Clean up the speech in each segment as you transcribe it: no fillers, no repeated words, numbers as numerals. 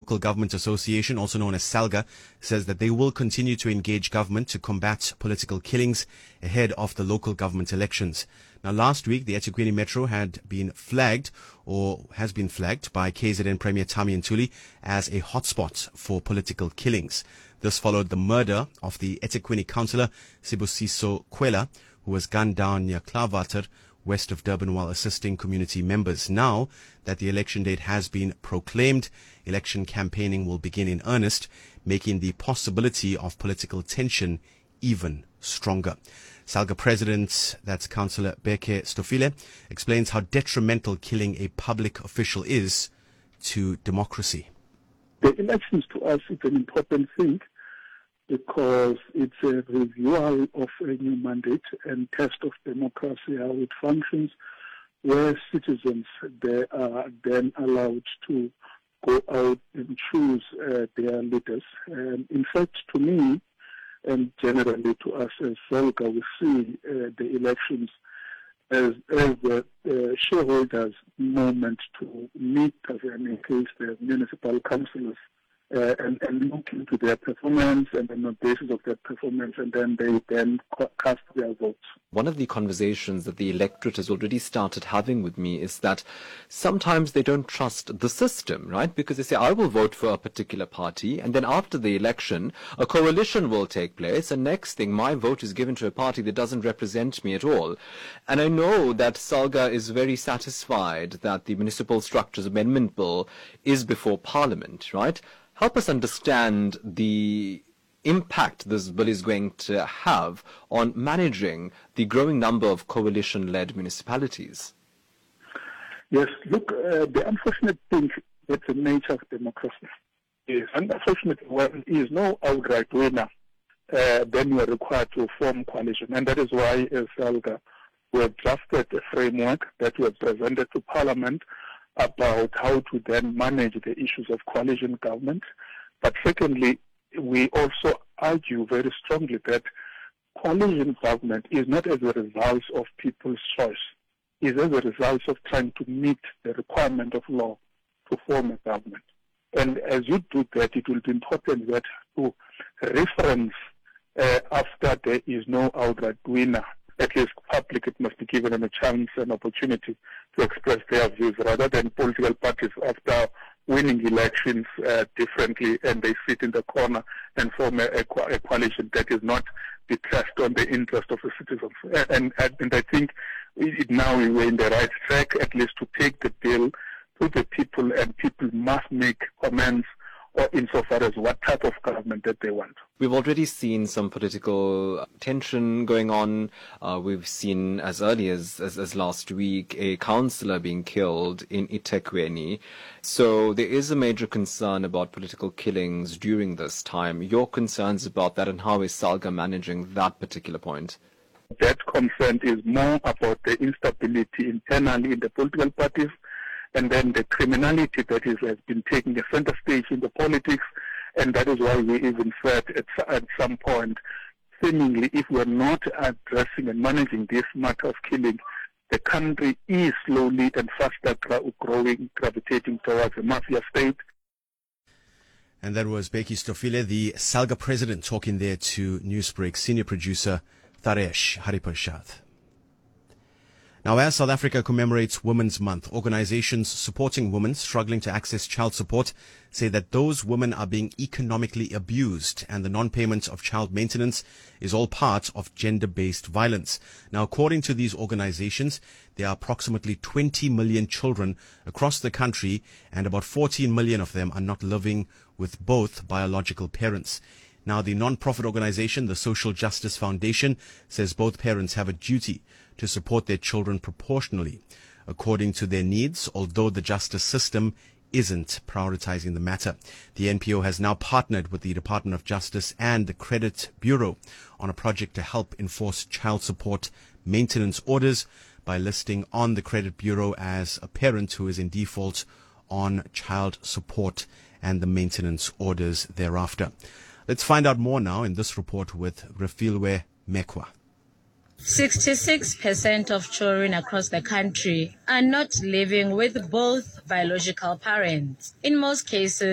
Local Government Association, also known as SALGA, says that they will continue to engage government to combat political killings ahead of the local government elections. Now, last week, the eThekwini Metro has been flagged by KZN Premier Thami Ntuli as a hotspot for political killings. This followed the murder of the eThekwini councillor Sibusiso Kwela, who was gunned down near Klaarwater, west of Durban, while assisting community members. Now that the election date has been proclaimed, election campaigning will begin in earnest, making the possibility of political tension even stronger. SALGA President, that's Councillor Bheki Stofile, explains how detrimental killing a public official is to democracy. The elections to us is an important thing because it's a renewal of a new mandate and test of democracy, how it functions, where citizens they are then allowed to go out and choose their leaders. And in fact, to me, and generally to us as SALGA, we see the elections as the shareholders' moment to meet, as in case the municipal councillors, and look into their performance and then on the basis of their performance, and then they cast their votes. One of the conversations that the electorate has already started having with me is that sometimes they don't trust the system, right? Because they say, I will vote for a particular party, and then after the election, a coalition will take place, and next thing, my vote is given to a party that doesn't represent me at all. And I know that SALGA is very satisfied that the Municipal Structures Amendment Bill is before Parliament, right? Help us understand the impact this bill is going to have on managing the growing number of coalition-led municipalities. Yes, look, the unfortunate thing with the nature of democracy is, unfortunately, when there is no outright winner, then you are required to form coalition. And that is why, as SALGA, we have drafted a framework that we have presented to Parliament about how to then manage the issues of coalition government. But secondly, we also argue very strongly that coalition government is not as a result of people's choice. It is as a result of trying to meet the requirement of law to form a government. And as you do that, it will be important that to reference after there is no outright winner. At least public, it must be given them a chance and opportunity to express their views, rather than political parties after winning elections differently and they sit in the corner and form a coalition that is not detached on the interest of the citizens. And I think now we're in the right track, at least to take the bill to the people, and people must make comments or insofar as what type of government that they want. We've already seen some political tension going on. We've seen as early as last week a councillor being killed in eThekwini. So there is a major concern about political killings during this time. Your concerns about that, and how is SALGA managing that particular point? That concern is more about the instability internally in the political parties, and then the criminality that has been taking a center stage in the politics. And that is why we even said at some point, seemingly, if we're not addressing and managing this matter of killing, the country is slowly and faster gravitating towards a mafia state. And that was Bheki Stofile, the SALGA president, talking there to Newsbreak senior producer Tharesh Hariprasad. Now, as South Africa commemorates Women's Month, organizations supporting women struggling to access child support say that those women are being economically abused, and the non-payment of child maintenance is all part of gender-based violence. Now, according to these organizations, there are approximately 20 million children across the country, and about 14 million of them are not living with both biological parents. Now, the non-profit organization, the Social Justice Foundation, says both parents have a duty to support their children proportionally according to their needs, although the justice system isn't prioritizing the matter. The NPO has now partnered with the Department of Justice and the Credit Bureau on a project to help enforce child support maintenance orders by listing on the Credit Bureau as a parent who is in default on child support and the maintenance orders thereafter. Let's find out more now in this report with Refilwe Mekwa. 66% of children across the country are not living with both biological parents. In most cases,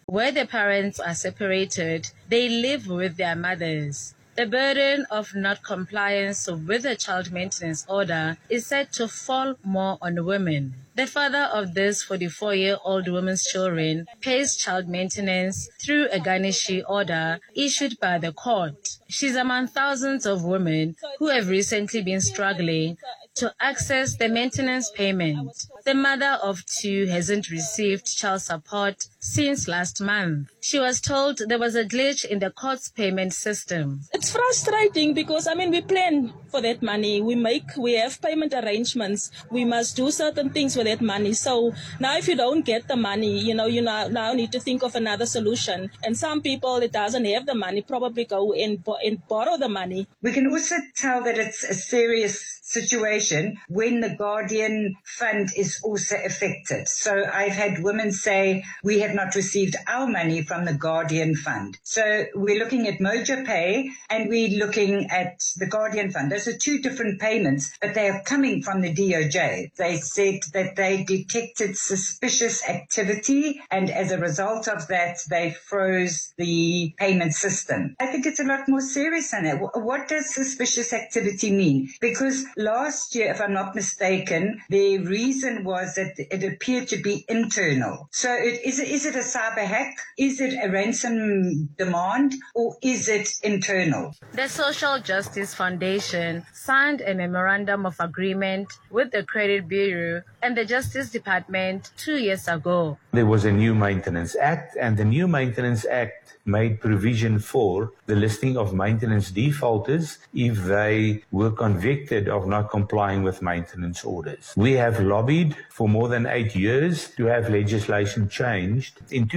Where the parents are separated, they live with their mothers. The burden of not compliance with the child maintenance order is said to fall more on women. The father of this 44-year-old woman's children pays child maintenance through a garnishee order issued by the court. She's among thousands of women who have recently been struggling to access the maintenance payment. The mother of two hasn't received child support since last month. She was told there was a glitch in the court's payment system. It's frustrating because, we plan for that money. We have payment arrangements. We must do certain things with that money. So now if you don't get the money, you now need to think of another solution. And some people that doesn't have the money probably go and borrow the money. We can also tell that it's a serious situation when the Guardian Fund is also affected. So I've had women say, we have not received our money from the Guardian Fund. So we're looking at Moja Pay and we're looking at the Guardian Fund. Those are two different payments, but they are coming from the DOJ. They said that they detected suspicious activity and as a result of that, they froze the payment system. I think it's a lot more serious than that. What does suspicious activity mean? Because last year, if I'm not mistaken, the reason was that it appeared to be internal. So is it a cyber hack? Is it a ransom demand? Or is it internal? The Social Justice Foundation signed a memorandum of agreement with the Credit Bureau and the Justice Department 2 years ago. There was a new Maintenance Act, and the new Maintenance Act made provision for the listing of maintenance defaulters if they were convicted of not complying with maintenance orders. We have lobbied for more than 8 years to have legislation changed. In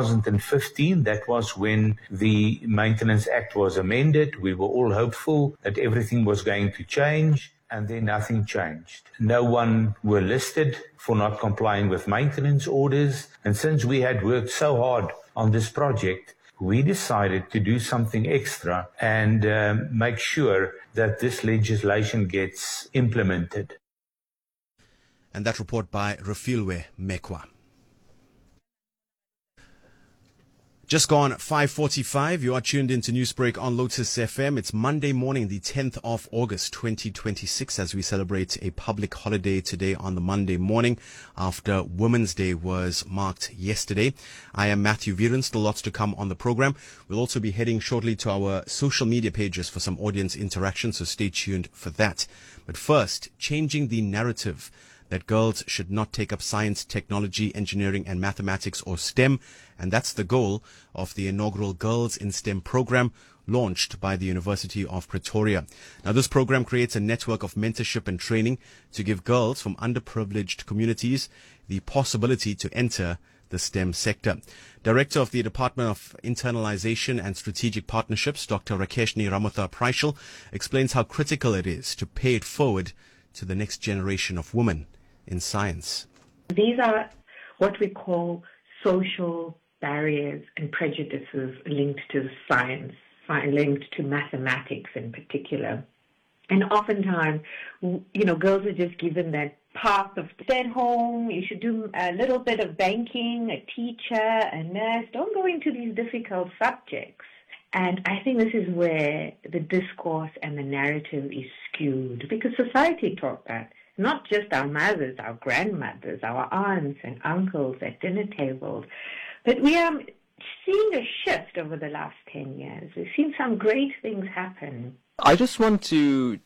2015, that was when the Maintenance Act was amended. We were all hopeful that everything was going to change. And then nothing changed. No one were listed for not complying with maintenance orders. And since we had worked so hard on this project, we decided to do something extra and make sure that this legislation gets implemented. And that report by Refilwe Mekwa. Just gone 5:45. You are tuned into Newsbreak on Lotus FM. It's Monday morning, the 10th of August, 2026, as we celebrate a public holiday today on the Monday morning after Women's Day was marked yesterday. I am Matthew Viren. Still lots to come on the program. We'll also be heading shortly to our social media pages for some audience interaction, so stay tuned for that. But first, changing the narrative that girls should not take up science, technology, engineering, and mathematics or STEM. And that's the goal of the inaugural Girls in STEM program launched by the University of Pretoria. Now, this program creates a network of mentorship and training to give girls from underprivileged communities the possibility to enter the STEM sector. Director of the Department of Internalization and Strategic Partnerships, Dr. Rakeshni Ramotha-Preischl, explains how critical it is to pay it forward to the next generation of women in science. These are what we call social barriers and prejudices linked to science, linked to mathematics in particular. And oftentimes, girls are just given that path of stay at home, you should do a little bit of banking, a teacher, a nurse. Don't go into these difficult subjects. And I think this is where the discourse and the narrative is skewed, because society taught that. Not just our mothers, our grandmothers, our aunts and uncles at dinner tables. But we are seeing a shift over the last 10 years. We've seen some great things happen. I just want to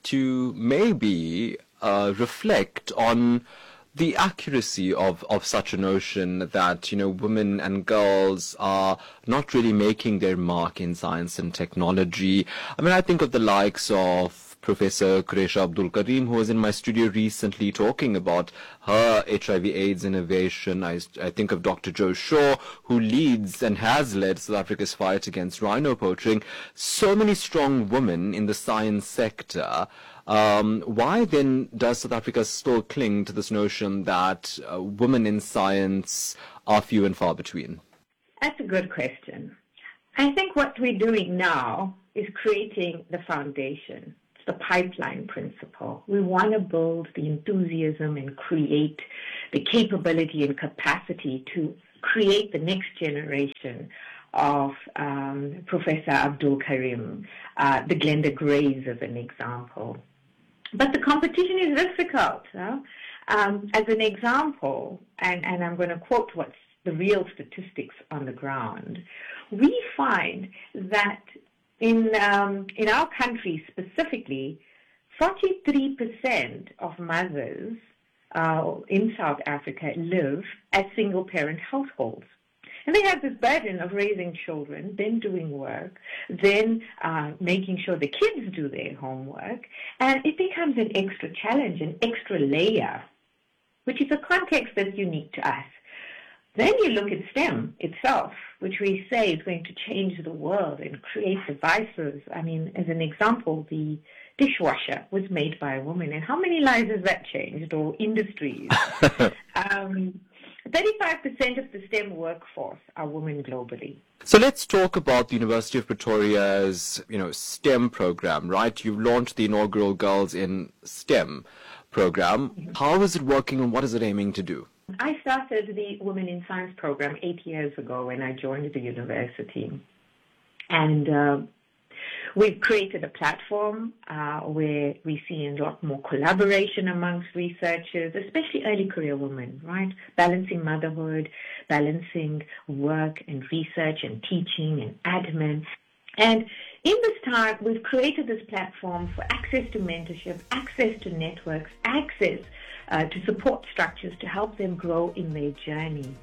maybe reflect on the accuracy of such a notion that, women and girls are not really making their mark in science and technology. I think of the likes of Professor Qureisha Abdul Karim, who was in my studio recently talking about her HIV/AIDS innovation. I think of Dr. Joe Shaw, who leads and has led South Africa's fight against rhino poaching. So many strong women in the science sector. Why then does South Africa still cling to this notion that women in science are few and far between? That's a good question. I think what we're doing now is creating the foundation. It's the pipeline principle. We want to build the enthusiasm and create the capability and capacity to create the next generation of Professor Abdul Karim, the Glenda Grays as an example. But the competition is difficult. As an example, and I'm going to quote what's the real statistics on the ground, we find that in our country specifically, 43% of mothers in South Africa live as single-parent households. And they have this burden of raising children, then doing work, then making sure the kids do their homework. And it becomes an extra challenge, an extra layer, which is a context that's unique to us. Then you look at STEM itself, which we say is going to change the world and create devices. I mean, as an example, the dishwasher was made by a woman. And how many lives has that changed, or industries? 35% of the STEM workforce are women globally. So let's talk about the University of Pretoria's, STEM program, right? You've launched the inaugural Girls in STEM program. Mm-hmm. How is it working and what is it aiming to do? I started the Women in Science program 8 years ago when I joined the university. And we've created a platform where we see a lot more collaboration amongst researchers, especially early career women, right? Balancing motherhood, balancing work and research and teaching and admin. And in this time, we've created this platform for access to mentorship, access to networks, access to support structures to help them grow in their journey.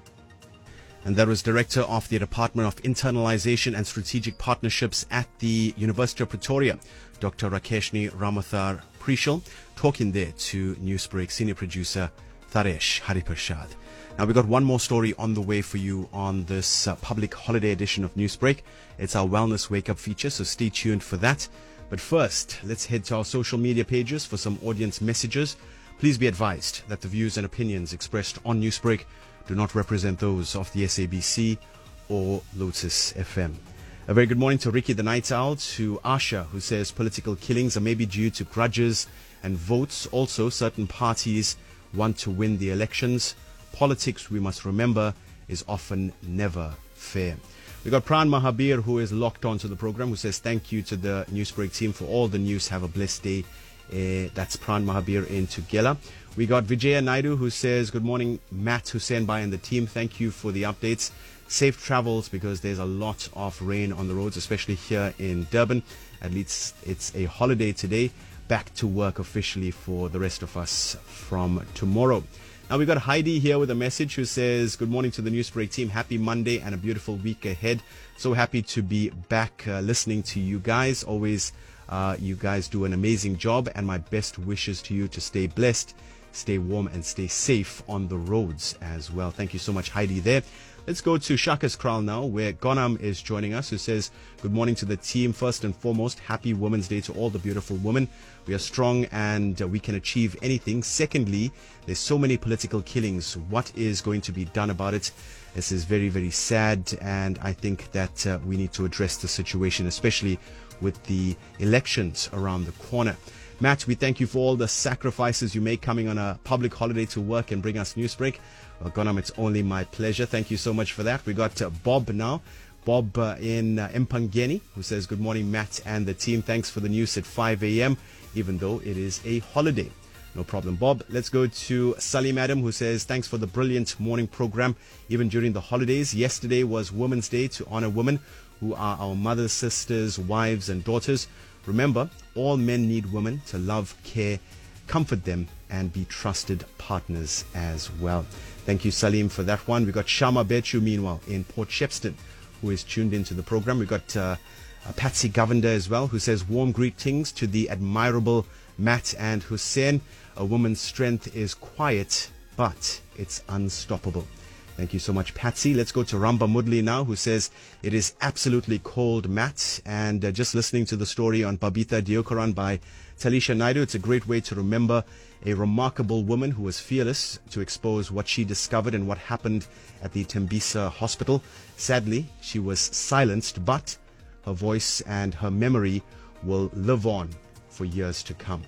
And that was Director of the Department of Internalization and Strategic Partnerships at the University of Pretoria, Dr. Rakeshni Ramathar Prishal, talking there to Newsbreak senior producer Tharesh Hariprasad. Now, we've got one more story on the way for you on this public holiday edition of Newsbreak. It's our Wellness Wake Up feature, so stay tuned for that. But first, let's head to our social media pages for some audience messages. Please be advised that the views and opinions expressed on Newsbreak do not represent those of the SABC or Lotus FM. A very good morning to Ricky the Night Owl, to Asha, who says political killings are maybe due to grudges and votes. Also, certain parties want to win the elections. Politics, we must remember, is often never fair. We got Pran Mahabir, who is locked onto the program, who says thank you to the Newsbreak team for all the news. Have a blessed day. That's Pran Mahabir in Tugela. We got Vijaya Naidu, who says good morning, Matt Hussein Bai and the team. Thank you for the updates. Safe travels, because there's a lot of rain on the roads, especially here in Durban. At least it's a holiday today. Back to work officially for the rest of us from tomorrow. Now we've got Heidi here with a message who says, good morning to the Newsbreak team. Happy Monday and a beautiful week ahead. So happy to be back listening to you guys. Always, you guys do an amazing job, and my best wishes to you to stay blessed, stay warm, and stay safe on the roads as well. Thank you so much, Heidi, there. Let's go to Shaka's Kraal now, where Gonam is joining us, who says, good morning to the team. First and foremost, happy Women's Day to all the beautiful women. We are strong and we can achieve anything. Secondly, there's so many political killings. What is going to be done about it? This is very, very sad, and I think that we need to address the situation, especially with the elections around the corner. Matt, we thank you for all the sacrifices you make coming on a public holiday to work and bring us Newsbreak. Well, Gonam, it's only my pleasure. Thank you so much for that. We got Bob now. Bob in Mpangeni, who says, good morning, Matt and the team. Thanks for the news at 5 a.m., even though it is a holiday. No problem, Bob. Let's go to Salim Adam, who says, thanks for the brilliant morning program, even during the holidays. Yesterday was Women's Day, to honor women who are our mothers, sisters, wives, and daughters. Remember, all men need women to love, care, comfort them, and be trusted partners as well. Thank you, Salim, for that one. We got Shama Bechu, meanwhile, in Port Shepstone, who is tuned into the program. We got Patsy Govender as well, who says, warm greetings to the admirable Matt and Hussein. A woman's strength is quiet, but it's unstoppable. Thank you so much, Patsy. Let's go to Ramba Mudli now, who says, it is absolutely cold, Matt. And just listening to the story on Babita Deokaran by Talisha Naidu, it's a great way to remember a remarkable woman who was fearless to expose what she discovered and what happened at the Tembisa hospital. Sadly, she was silenced, but her voice and her memory will live on for years to come.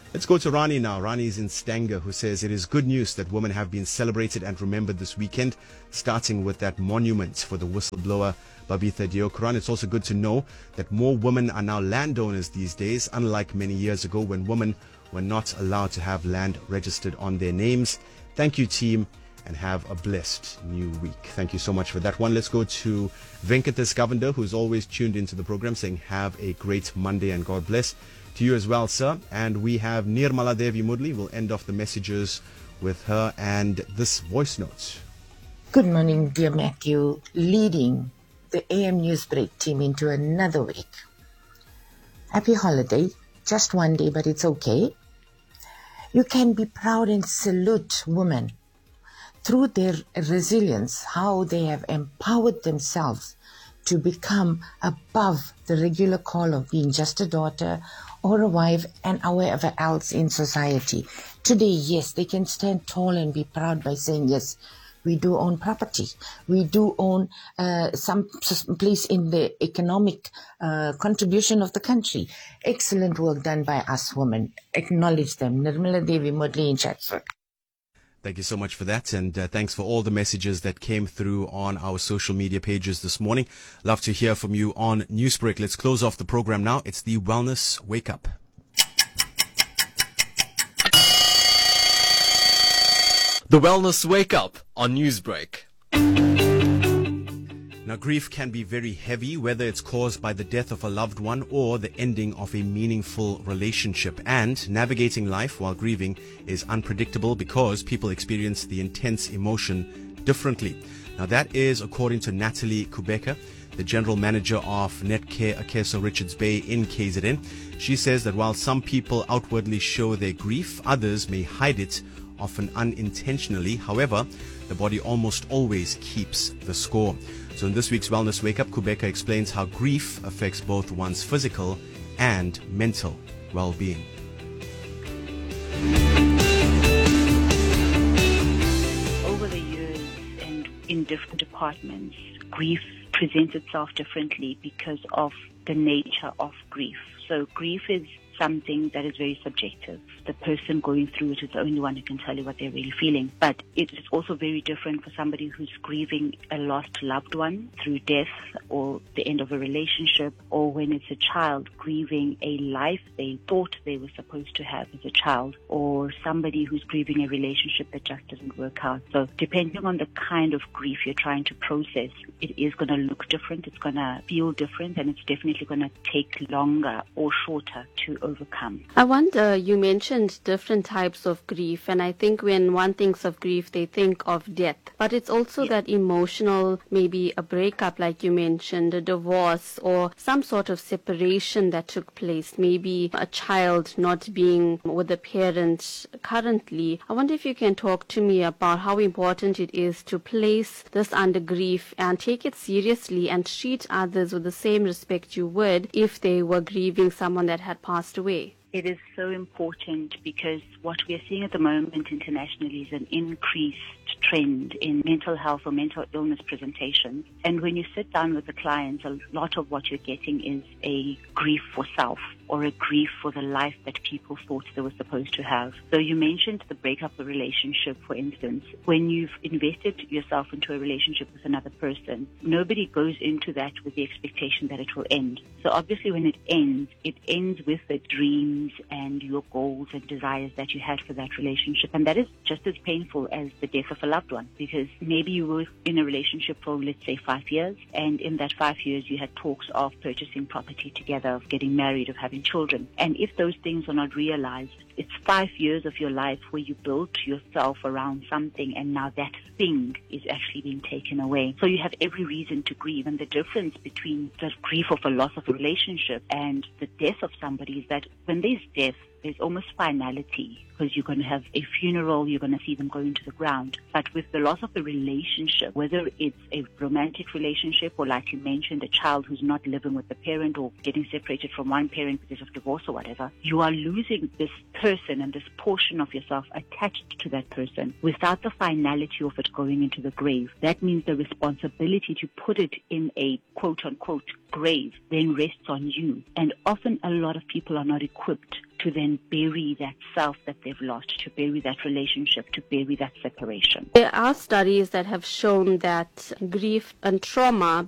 Let's go to Rani now. Rani is in Stanger, who says it is good news that women have been celebrated and remembered this weekend, starting with that monument for the whistleblower Babita Deokaran. It's also good to know that more women are now landowners these days, unlike many years ago when women were not allowed to have land registered on their names. Thank you, team, and have a blessed new week. Thank you so much for that one. Let's go to Venkatas Govender, who's always tuned into the program, saying have a great Monday and God bless. To you as well, sir. And we have Nirmala Devi Mudli. We'll end off the messages with her and this voice note. Good morning, dear Matthew, leading the AM Newsbreak team into another week. Happy holiday. Just one day, but it's okay. You can be proud and salute women through their resilience, how they have empowered themselves to become above the regular call of being just a daughter or a wife and however else in society. Today, yes, they can stand tall and be proud by saying, yes, we do own property. We do own some place in the economic contribution of the country. Excellent work done by us women. Acknowledge them. Nirmala Devi Mudli in Chatsworth. Thank you so much for that, and thanks for all the messages that came through on our social media pages this morning. Love to hear from you on Newsbreak. Let's close off the program now. It's the Wellness Wake Up. The Wellness Wake Up on Newsbreak. Now, grief can be very heavy, whether it's caused by the death of a loved one or the ending of a meaningful relationship. And navigating life while grieving is unpredictable because people experience the intense emotion differently. Now, that is according to Natalie Kubeka, the general manager of Netcare Akeso Richards Bay in KZN. She says that while some people outwardly show their grief, others may hide it, often unintentionally. However, the body almost always keeps the score. So in this week's Wellness Wake Up, Kubeka explains how grief affects both one's physical and mental well-being. Over the years and in different departments, grief presents itself differently because of the nature of grief. So grief is something that is very subjective. The person going through it is the only one who can tell you what they're really feeling. But it is also very different for somebody who's grieving a lost loved one through death or the end of a relationship, or when it's a child grieving a life they thought they were supposed to have as a child, or somebody who's grieving a relationship that just doesn't work out. So depending on the kind of grief you're trying to process, it is going to look different, it's going to feel different, and it's definitely going to take longer or shorter to overcome. I wonder, you mentioned different types of grief, and I think when one thinks of grief, they think of death. But it's also that emotional, maybe a breakup, like you mentioned, a divorce, or some sort of separation that took place, maybe a child not being with a parent currently. I wonder if you can talk to me about how important it is to place this under grief and take it seriously and treat others with the same respect you would if they were grieving someone that had passed away. It is so important because what we are seeing at the moment internationally is an increased trend in mental health or mental illness presentations. And when you sit down with the clients, a lot of what you're getting is a grief for self or a grief for the life that people thought they were supposed to have. So you mentioned the breakup of a relationship, for instance. When you've invested yourself into a relationship with another person, nobody goes into that with the expectation that it will end. So obviously when it ends with the dreams and your goals and desires that you had for that relationship. And that is just as painful as the death of a loved one, because maybe you were in a relationship for, let's say, 5 years, and in that 5 years you had talks of purchasing property together, of getting married, of having children. And if those things are not realized, it's 5 years of your life where you built yourself around something, and now that thing is actually being taken away. So you have every reason to grieve. And the difference between the grief of a loss of a relationship and the death of somebody is that when there's death, there's almost finality, because you're going to have a funeral, you're going to see them go into the ground. But with the loss of the relationship, whether it's a romantic relationship or, like you mentioned, a child who's not living with the parent or getting separated from one parent because of divorce or whatever, you are losing this person and this portion of yourself attached to that person without the finality of it going into the grave. That means the responsibility to put it in a quote-unquote grave then rests on you. And often a lot of people are not equipped to then bury that self that they've lost, to bury that relationship, to bury that separation. There are studies that have shown that grief and trauma